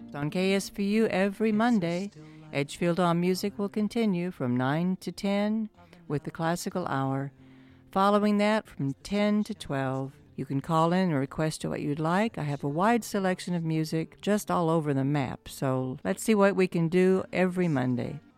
On KSVU every Monday, Edgefield on Music will continue from 9 to 10 with the Classical Hour. Following that, from 10 to 12, you can call in and request what you'd like. I have a wide selection of music just all over the map, so let's see what we can do every Monday.